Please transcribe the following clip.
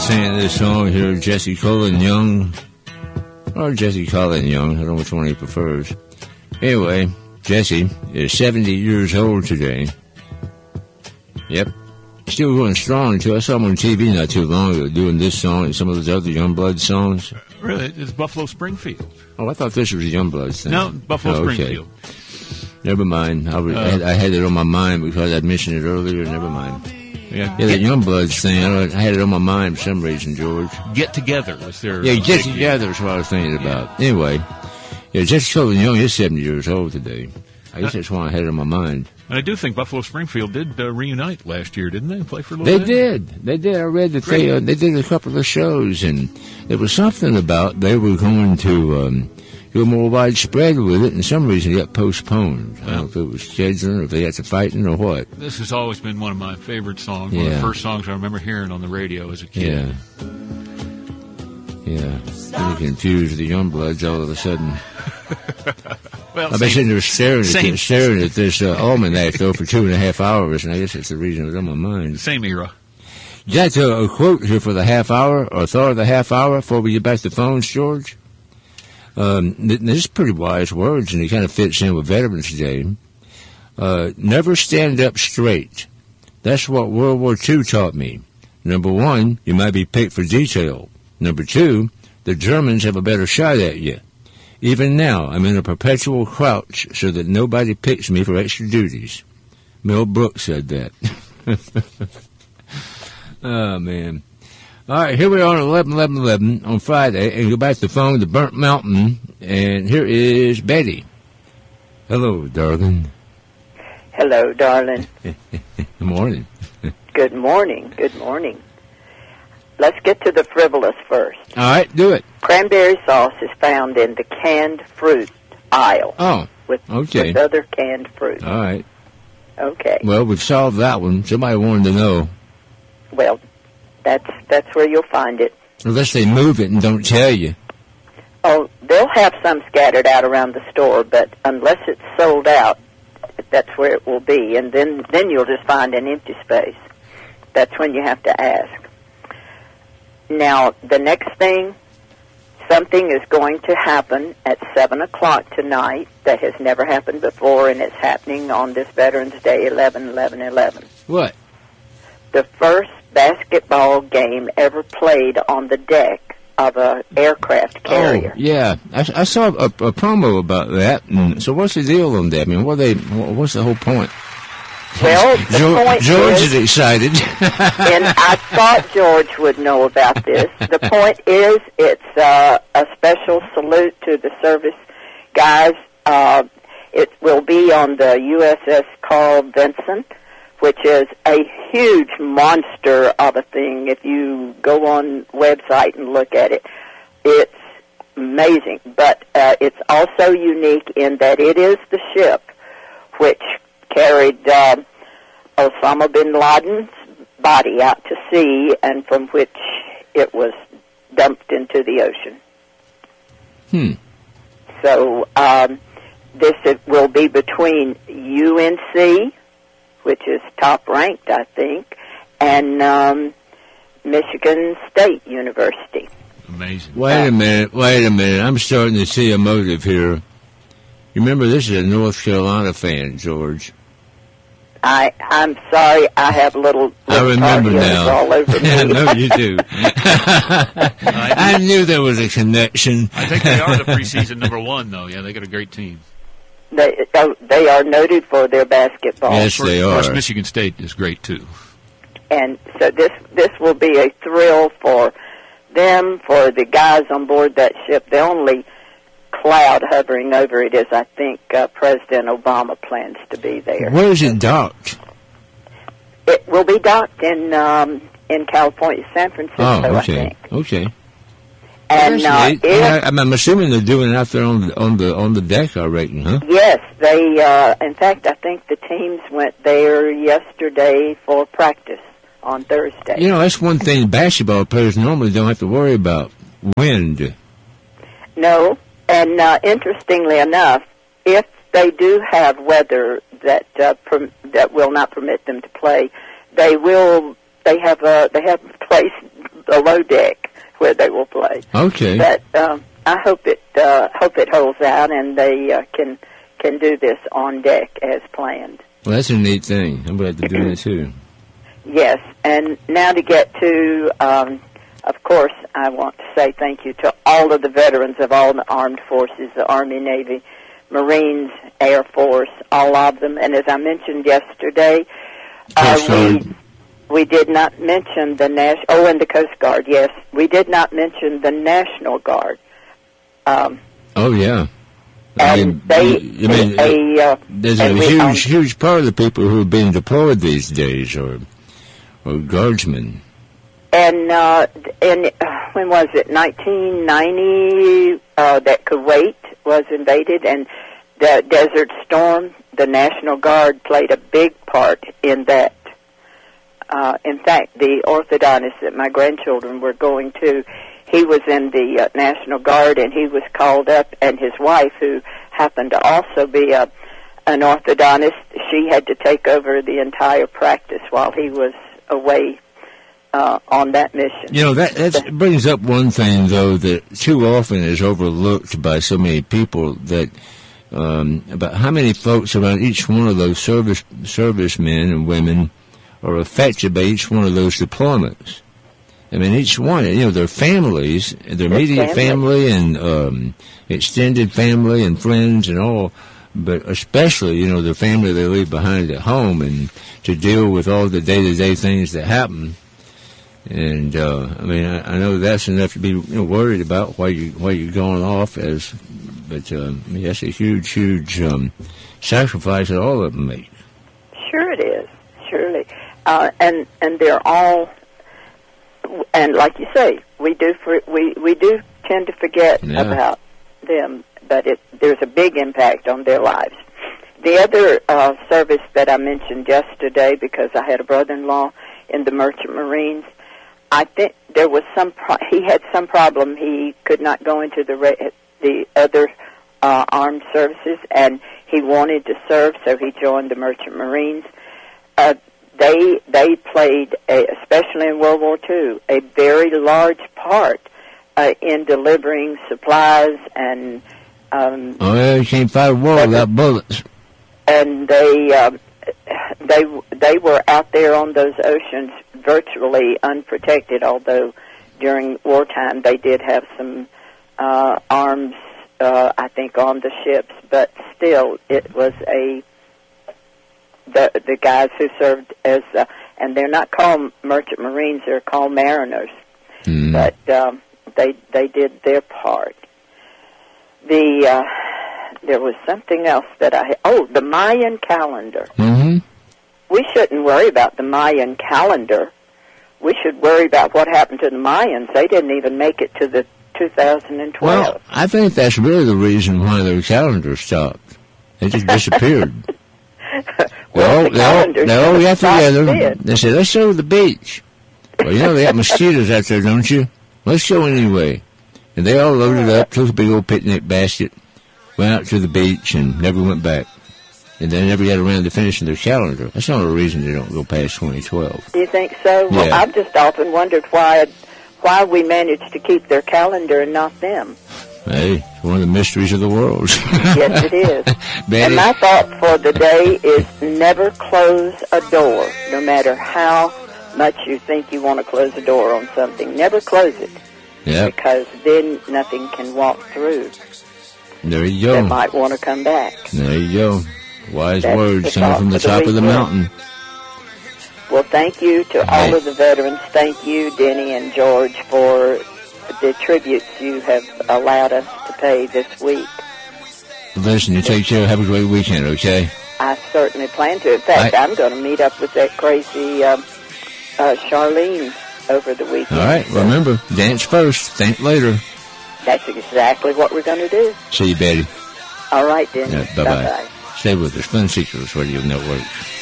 singing this song here, Jesse Colin Young, or Jesse Colin Young, I don't know which one he prefers. Anyway, Jesse is 70 years old today. Yep. Still going strong, too. I saw him on TV not too long ago doing this song and some of those other Youngblood songs. Really? It's Buffalo Springfield. Oh, I thought this was a Youngblood thing. No, Buffalo Springfield. Never mind. I had it on my mind because I'd mentioned it earlier. Never mind. Yeah, that Youngbloods thing, I had it on my mind for some reason, George. Get Together was their... Yeah, Get Together is what I was thinking about. Anyway, Jesse Colin Young is 70 years old today. I guess that's why I had it on my mind. And I do think Buffalo Springfield did reunite last year, didn't they? Play for a little bit? They did. I read that they did a couple of shows, and there was something about they were going to go more widespread with it, and for some reason it got postponed. I don't know if it was scheduling or if they had to fighting or what. This has always been one of my favorite songs. One of the first songs I remember hearing on the radio as a kid. Yeah. Getting confused with the Youngbloods all of a sudden. Well, I've been sitting there staring at this almanac, though, for 2.5 hours, and I guess that's the reason it was on my mind. Same era. You got a quote here for the half hour, or thought of the half hour, before we get back to the phones, George? This is pretty wise words, and it kind of fits in with Veterans Day. Never stand up straight. That's what World War II taught me. Number one, you might be picked for detail. Number two, the Germans have a better shot at you. Even now, I'm in a perpetual crouch so that nobody picks me for extra duties. Mel Brooks said that. Oh, man. All right, here we are on 11/11/11 on Friday, and go back to the phone to Burnt Mountain, and here is Betty. Hello, darling. Hello, darling. Good morning. Good morning. Good morning. Let's get to the frivolous first. All right, do it. Cranberry sauce is found in the canned fruit aisle. Oh, with other canned fruit. All right. Okay. Well, we've solved that one. Somebody wanted to know. Well, that's where you'll find it. Unless they move it and don't tell you. Oh, they'll have some scattered out around the store, but unless it's sold out, that's where it will be. And then you'll just find an empty space. That's when you have to ask. Now, the next thing, something is going to happen at 7 o'clock tonight that has never happened before, and it's happening on this Veterans Day, 11/11/11. What? The first basketball game ever played on the deck of an aircraft carrier. Oh, yeah. I saw a promo about that. And so what's the deal on that? I mean, what's the whole point? Well, the point George is excited. And I thought George would know about this. The point is, it's a special salute to the service guys. It will be on the USS Carl Vinson, which is a huge monster of a thing. If you go on website and look at it, it's amazing. But it's also unique in that it is the ship which carried Osama bin Laden's body out to sea, and from which it was dumped into the ocean. So this will be between UNC, which is top ranked, I think, and Michigan State University. Amazing. Wait a minute. I'm starting to see a motive here. You remember, this is a North Carolina fan, George. I'm sorry, I have little I remember now. all over me. I know you do. I knew there was a connection. I think they are the preseason number one, though. Yeah, they got a great team. They are noted for their basketball. Yes, they are. Of course, Michigan State is great, too. And so this will be a thrill for them, for the guys on board that ship. The only cloud hovering over it is, I think, President Obama plans to be there. Where is it docked? It will be docked in California, San Francisco, I think. Okay. And I'm assuming they're doing it out there on the deck, I reckon, huh? Yes, they. In fact, I think the teams went there yesterday for practice on Thursday. You know, that's one thing basketball players normally don't have to worry about: wind. No, and interestingly enough, if they do have weather that will not permit them to play, they have a place the low deck where they will play. Okay. But I hope it holds out and they can do this on deck as planned. Well, that's a neat thing. I'm glad they're doing it too. Yes, and now to get to, of course, I want to say thank you to all of the veterans of all the armed forces, the Army, Navy, Marines, Air Force, all of them. And as I mentioned yesterday, we did not mention the and the Coast Guard, yes. We did not mention the National Guard. Oh, yeah. And there's a huge part of the people who have been deployed these days or guardsmen. And when was it? 1990, that Kuwait was invaded, and the Desert Storm, the National Guard played a big part in that. In fact, the orthodontist that my grandchildren were going to, he was in the National Guard, and he was called up, and his wife, who happened to also be an orthodontist, she had to take over the entire practice while he was away on that mission. You know, that brings up one thing, though, that too often is overlooked by so many people, that about how many folks around each one of those servicemen and women are affected by each one of those deployments. I mean, each one, their families, their immediate family and extended family and friends and all, but especially, their family they leave behind at home, and to deal with all the day-to-day things that happen. And, I know that's enough to be worried about while you're going off, but that's a huge sacrifice that all of them make. Sure it is, surely. And they're all, and like you say, we do tend to forget about them, but there's a big impact on their lives. The other service that I mentioned yesterday, because I had a brother-in-law in the Merchant Marines, I think there was he had some problem. He could not go into the other armed services, and he wanted to serve, so he joined the Merchant Marines. They played, especially in World War II, a very large part in delivering supplies and. You can't fight a war without bullets. And they were out there on those oceans virtually unprotected, although during wartime they did have some arms, I think, on the ships, but still it was the guys who served as, and they're not called Merchant Marines, they're called mariners, but they did their part. There was something else that the Mayan calendar. Mm-hmm. We shouldn't worry about the Mayan calendar. We should worry about what happened to the Mayans. They didn't even make it to the 2012. Well, I think that's really the reason why their calendar stopped. They just disappeared. They all got together. They said, let's go to the beach. Well, they got mosquitoes out there, don't you? Let's go anyway. And they all loaded up, took a big old picnic basket, went out to the beach, and never went back. And they never got around to finishing their calendar. That's the only reason they don't go past 2012. Do you think so? Yeah. Well, I've just often wondered why we managed to keep their calendar and not them. Hey, it's one of the mysteries of the world. Yes, it is. Betty? And my thought for the day is never close a door, no matter how much you think you want to close a door on something. Never close it. Yep. Because then nothing can walk through. There you go. That might want to come back. There you go. Wise That's words coming from the top of the mountain. Well, thank you to all of the veterans. Thank you, Denny and George, for the tributes you have allowed us to pay this week. Listen, you take care. Have a great weekend, okay? I certainly plan to. In fact, I'm going to meet up with that crazy Charlene over the weekend. All right. Remember, dance first, think later. That's exactly what we're going to do. See you, Betty. All right, Denny. Yeah, bye-bye. Stay with us. Fun Secrets Radio Network.